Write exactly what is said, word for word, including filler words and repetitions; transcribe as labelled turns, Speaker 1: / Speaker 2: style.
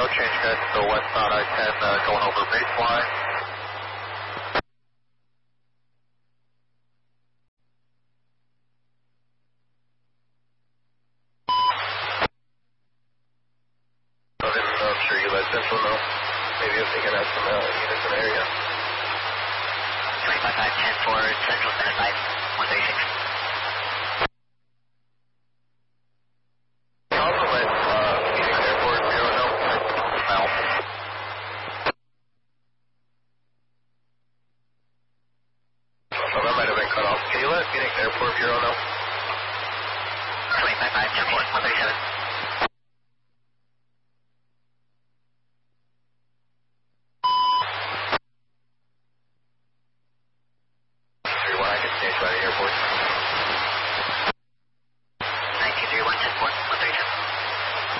Speaker 1: change guidance to westbound I ten, uh, going over baseline. So then I'm sure you let Central know. Maybe if they can have some uh, units in the area.
Speaker 2: twenty-five five ten for Central, standard five, one thirty-six.